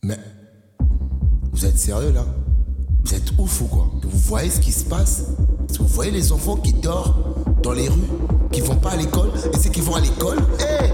Mais vous êtes sérieux là? Vous êtes ouf ou quoi? Vous voyez ce qui se passe? Vous voyez les enfants qui dorment dans les rues, qui vont pas à l'école, et ceux qui vont à l'école,